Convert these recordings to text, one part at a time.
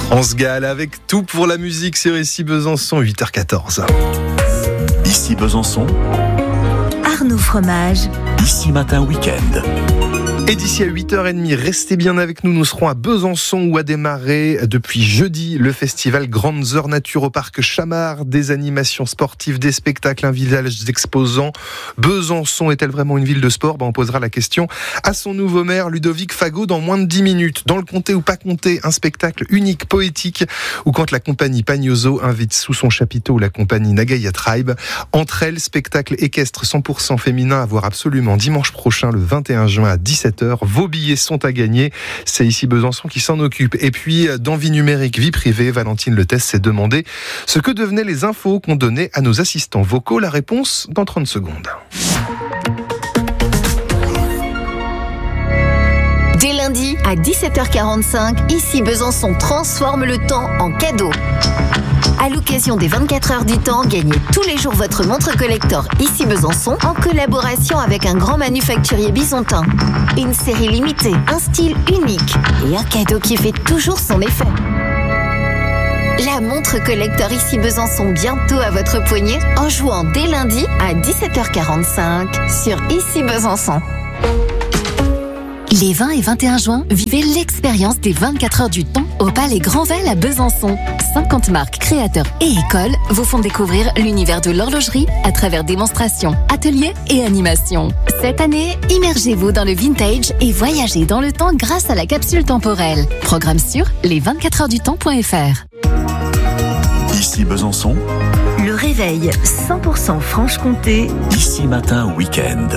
France Gall avec tout pour la musique sur Ici Besançon, 8h14. Ici Besançon, Arnaud Fromage. Ici Matin Week-end. Et d'ici à 8h30, restez bien avec nous. Nous serons à Besançon où a démarré depuis jeudi le festival Grandes Heures Nature au parc Chamard. Des animations sportives, des spectacles, un village d'exposants. Besançon est-elle vraiment une ville de sport ? On posera la question à son nouveau maire Ludovic Fagot dans moins de 10 minutes. Dans le comté ou pas comté, un spectacle unique, poétique, ou quand la compagnie Pagnoso invite sous son chapiteau la compagnie Nagaya Tribe. Entre elles, spectacle équestre 100% féminin à voir absolument dimanche prochain, le 21 juin à 17h. Vos billets sont à gagner. C'est Ici Besançon qui s'en occupe. Et puis, dans Vie numérique, vie privée, Valentine Letès s'est demandé ce que devenaient les infos qu'on donnait à nos assistants vocaux. La réponse dans 30 secondes. Dès lundi à 17h45, Ici Besançon transforme le temps en cadeau. À l'occasion des 24 heures du temps, gagnez tous les jours votre montre collector Ici Besançon en collaboration avec un grand manufacturier bisontin. Une série limitée, un style unique et un cadeau qui fait toujours son effet. La montre collector Ici Besançon bientôt à votre poignet en jouant dès lundi à 17h45 sur Ici Besançon. Les 20 et 21 juin, vivez l'expérience des 24 heures du temps au Palais Granvelle à Besançon. 50 marques, créateurs et écoles vous font découvrir l'univers de l'horlogerie à travers démonstrations, ateliers et animations. Cette année, immergez-vous dans le vintage et voyagez dans le temps grâce à la capsule temporelle. Programme sur les24heuresdutemps.fr. Ici Besançon, Le réveil 100% Franche-Comté. Ici Matin Week-end.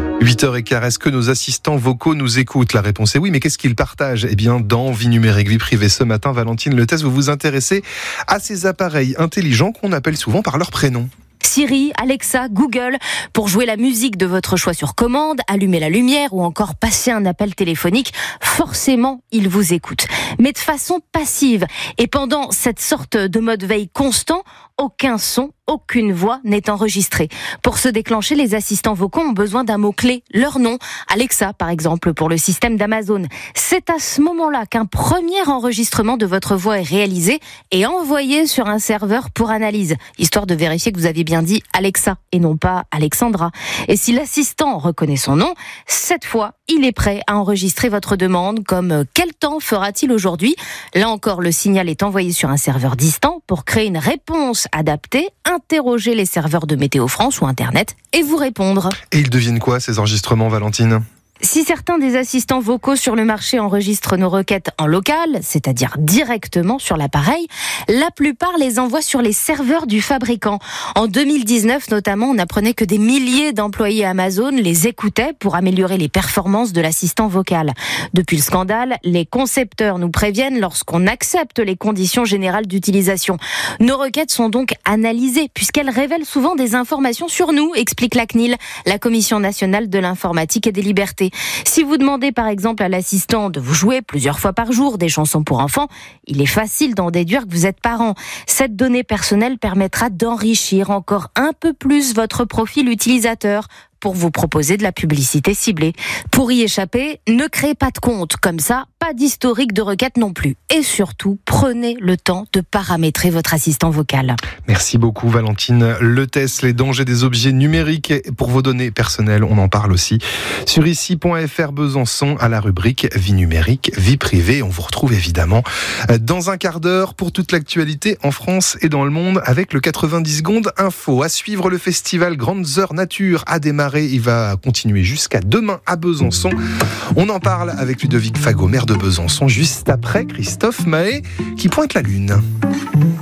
8h15, est-ce que nos assistants vocaux nous écoutent ? La réponse est oui, mais qu'est-ce qu'ils partagent ? Eh bien, dans Vie numérique, vie privée, ce matin, Valentine Letès, vous vous intéressez à ces appareils intelligents qu'on appelle souvent par leur prénom. Siri, Alexa, Google, pour jouer la musique de votre choix sur commande, allumer la lumière ou encore passer un appel téléphonique, forcément, ils vous écoutent. Mais de façon passive. Et pendant cette sorte de mode veille constant, aucun son, aucune voix n'est enregistrée. Pour se déclencher, les assistants vocaux ont besoin d'un mot-clé, leur nom. Alexa, par exemple, pour le système d'Amazon. C'est à ce moment-là qu'un premier enregistrement de votre voix est réalisé et envoyé sur un serveur pour analyse, histoire de vérifier que vous avez bien dit Alexa et non pas Alexandra. Et si l'assistant reconnaît son nom, cette fois, il est prêt à enregistrer votre demande comme « Quel temps fera-t-il aujourd'hui ?» Là encore, le signal est envoyé sur un serveur distant pour créer une réponse adaptée, interroger les serveurs de Météo France ou Internet et vous répondre. Et ils deviennent quoi, ces enregistrements, Valentine ? Si certains des assistants vocaux sur le marché enregistrent nos requêtes en local, c'est-à-dire directement sur l'appareil, la plupart les envoient sur les serveurs du fabricant. En 2019 notamment, on apprenait que des milliers d'employés Amazon les écoutaient pour améliorer les performances de l'assistant vocal. Depuis le scandale, les concepteurs nous préviennent lorsqu'on accepte les conditions générales d'utilisation. Nos requêtes sont donc analysées puisqu'elles révèlent souvent des informations sur nous, explique la CNIL, la Commission nationale de l'informatique et des libertés. Si vous demandez par exemple à l'assistant de vous jouer plusieurs fois par jour des chansons pour enfants, il est facile d'en déduire que vous êtes parent. Cette donnée personnelle permettra d'enrichir encore un peu plus votre profil utilisateur pour vous proposer de la publicité ciblée. Pour y échapper, ne créez pas de compte. Comme ça, pas d'historique de requête non plus. Et surtout, prenez le temps de paramétrer votre assistant vocal. Merci beaucoup Valentine Letès. Les dangers des objets numériques pour vos données personnelles, on en parle aussi sur ici.fr Besançon à la rubrique Vie numérique, vie privée. On vous retrouve évidemment dans un quart d'heure pour toute l'actualité en France et dans le monde avec le 90 secondes info. À suivre, le festival Grandes Heures Nature a démarré. Il va continuer jusqu'à demain à Besançon. On en parle avec Ludovic Fagot, maire de Besançon, juste après Christophe Mahé qui pointe la lune.